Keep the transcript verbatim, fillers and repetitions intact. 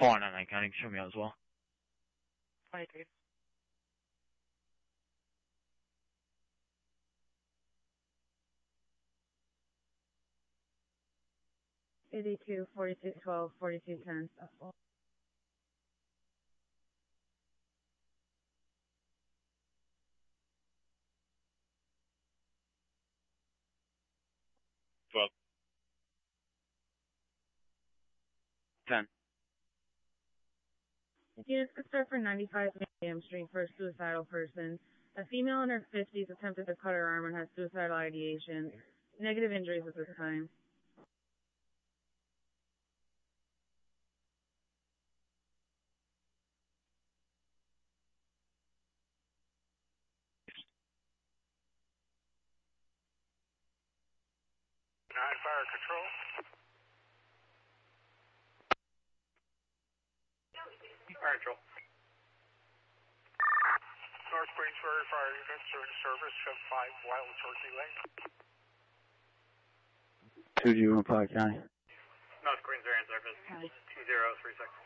four nine nine County, show me out as well. twenty-three. eighty-two, forty-two, twelve, forty-two, ten, successful. twelve. ten. Units could start for ninety-five William Street for a suicidal person. A female in her fifties attempted to cut her arm and has suicidal ideation. Negative injuries at this time. Nine fire control. Fire control. North Queensbury Fire Units are in service at five Wild Turkey Lane. two zero five County. North Queensbury in service. two zero three six.